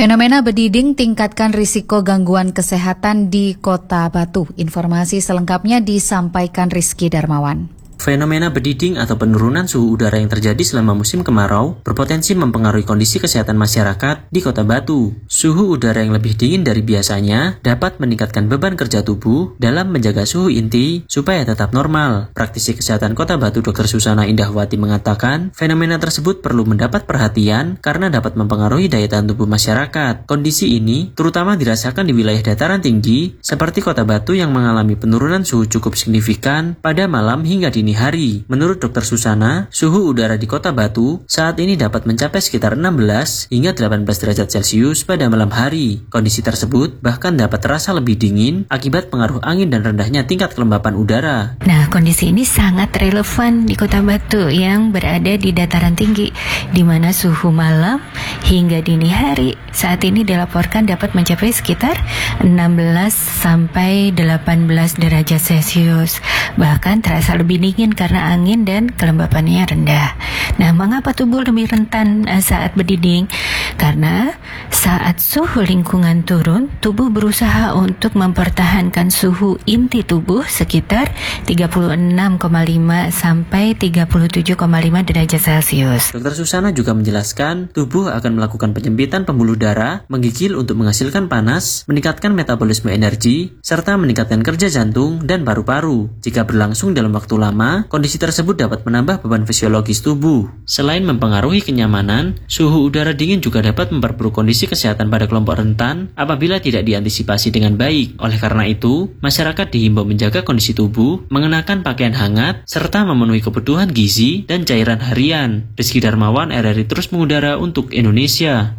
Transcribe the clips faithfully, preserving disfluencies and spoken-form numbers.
Fenomena bediding tingkatkan risiko gangguan kesehatan di Kota Batu. Informasi selengkapnya disampaikan Rizky Darmawan. Fenomena bediding atau penurunan suhu udara yang terjadi selama musim kemarau berpotensi mempengaruhi kondisi kesehatan masyarakat di Kota Batu. Suhu udara yang lebih dingin dari biasanya dapat meningkatkan beban kerja tubuh dalam menjaga suhu inti supaya tetap normal. Praktisi kesehatan Kota Batu Dokter Susana Indahwati mengatakan, fenomena tersebut perlu mendapat perhatian karena dapat mempengaruhi daya tahan tubuh masyarakat. Kondisi ini terutama dirasakan di wilayah dataran tinggi seperti Kota Batu yang mengalami penurunan suhu cukup signifikan pada malam hingga dini hari. Menurut Dokter Susana, suhu udara di Kota Batu saat ini dapat mencapai sekitar enam belas hingga delapan belas derajat Celcius pada malam hari. Kondisi tersebut bahkan dapat terasa lebih dingin akibat pengaruh angin dan rendahnya tingkat kelembapan udara. Nah, kondisi ini sangat relevan di Kota Batu yang berada di dataran tinggi, di mana suhu malam hingga dini hari saat ini dilaporkan dapat mencapai sekitar enam belas sampai delapan belas derajat Celcius. Bahkan terasa lebih dingin karena angin dan kelembapannya rendah. Nah, mengapa tubuh lebih rentan saat bediding? Karena saat suhu lingkungan turun, tubuh berusaha untuk mempertahankan suhu inti tubuh sekitar tiga puluh enam koma lima sampai tiga puluh tujuh koma lima derajat Celcius. Dokter Susana juga menjelaskan, tubuh akan melakukan penyempitan pembuluh darah, menggigil untuk menghasilkan panas, meningkatkan metabolisme energi, serta meningkatkan kerja jantung dan paru-paru. Jika berlangsung dalam waktu lama, kondisi tersebut dapat menambah beban fisiologis tubuh. Selain mempengaruhi kenyamanan, suhu udara dingin juga dapat memperburuk kondisi kesehatan pada kelompok rentan apabila tidak diantisipasi dengan baik. Oleh karena itu, masyarakat dihimbau menjaga kondisi tubuh, mengenakan pakaian hangat, serta memenuhi kebutuhan gizi dan cairan harian. Rizky Darmawan, R R I Terus Mengudara untuk Indonesia.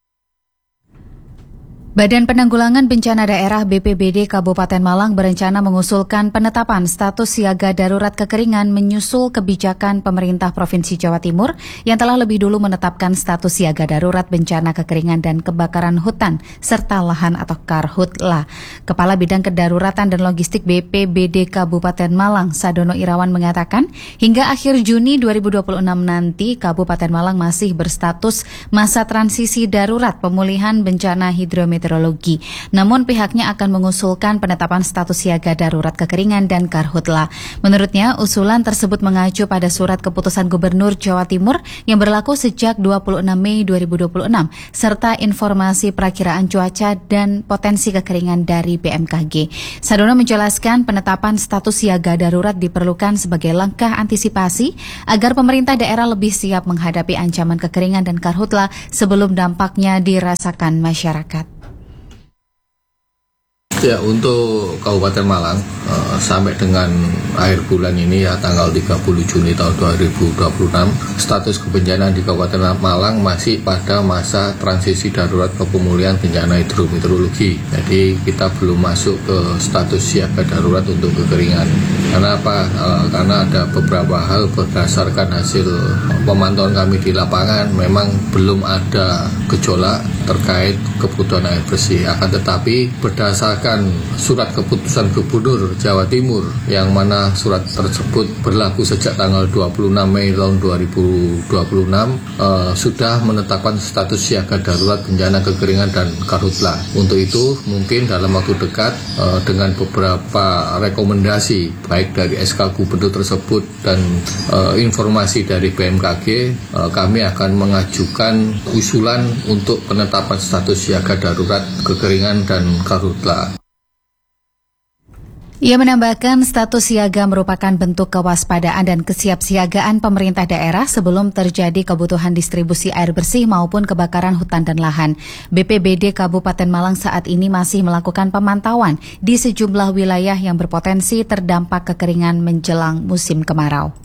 Badan Penanggulangan Bencana Daerah B P B D Kabupaten Malang berencana mengusulkan penetapan status siaga darurat kekeringan menyusul kebijakan pemerintah Provinsi Jawa Timur yang telah lebih dulu menetapkan status siaga darurat bencana kekeringan dan kebakaran hutan serta lahan atau Karhutla. Kepala Bidang Kedaruratan dan Logistik B P B D Kabupaten Malang, Sadono Irawan mengatakan, hingga akhir Juni dua ribu dua puluh enam nanti Kabupaten Malang masih berstatus masa transisi darurat pemulihan bencana hidrometeorologi. Namun pihaknya akan mengusulkan penetapan status siaga darurat kekeringan dan Karhutla. Menurutnya, usulan tersebut mengacu pada surat keputusan Gubernur Jawa Timur yang berlaku sejak dua puluh enam Mei dua ribu dua puluh enam serta informasi perakiraan cuaca dan potensi kekeringan dari B M K G. Sadono menjelaskan penetapan status siaga darurat diperlukan sebagai langkah antisipasi agar pemerintah daerah lebih siap menghadapi ancaman kekeringan dan Karhutla sebelum dampaknya dirasakan masyarakat. Ya, untuk Kabupaten Malang uh, sampai dengan akhir bulan ini ya tanggal tiga puluh Juni tahun dua ribu dua puluh enam, status kebencanaan di Kabupaten Malang masih pada masa transisi darurat ke pemulihan bencana hidrometeorologi. Jadi kita belum masuk ke status siaga darurat untuk kekeringan. Karena apa? Uh, karena ada beberapa hal berdasarkan hasil pemantauan kami di lapangan, memang belum ada gejolak terkait kebutuhan air bersih. Akan tetapi berdasarkan surat keputusan Gubernur Jawa Timur yang mana surat tersebut berlaku sejak tanggal dua puluh enam Mei tahun dua ribu dua puluh enam uh, sudah menetapkan status siaga darurat bencana kekeringan dan Karhutla. Untuk itu mungkin dalam waktu dekat uh, dengan beberapa rekomendasi baik dari S K Gubernur tersebut dan uh, informasi dari B M K G, uh, kami akan mengajukan usulan untuk penetapan status siaga darurat kekeringan dan Karhutla. Ia menambahkan status siaga merupakan bentuk kewaspadaan dan kesiapsiagaan pemerintah daerah sebelum terjadi kebutuhan distribusi air bersih maupun kebakaran hutan dan lahan. B P B D Kabupaten Malang saat ini masih melakukan pemantauan di sejumlah wilayah yang berpotensi terdampak kekeringan menjelang musim kemarau.